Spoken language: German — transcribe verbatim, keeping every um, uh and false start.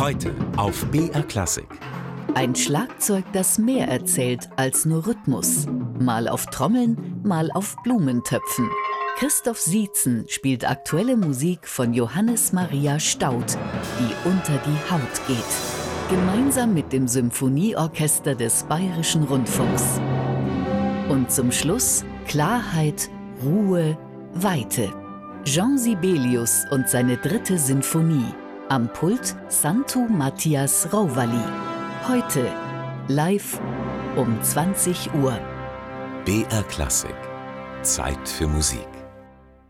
Heute auf B R Klassik. Ein Schlagzeug, das mehr erzählt als nur Rhythmus. Mal auf Trommeln, mal auf Blumentöpfen. Christoph Sietzen spielt aktuelle Musik von Johannes Maria Staudt, die unter die Haut geht. Gemeinsam mit dem Symphonieorchester des Bayerischen Rundfunks. Und zum Schluss Klarheit, Ruhe, Weite. Jean Sibelius und seine dritte Sinfonie. Am Pult Santu Matthias Rauvali. Heute live um zwanzig Uhr. B R Klassik. Zeit für Musik.